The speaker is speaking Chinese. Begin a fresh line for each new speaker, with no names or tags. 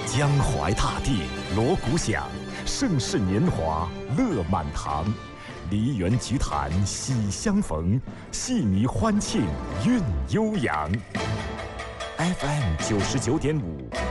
江淮大地锣鼓响，盛世年华乐满堂。梨园菊坛喜相逢，戏迷欢庆韵悠扬。FM 99.5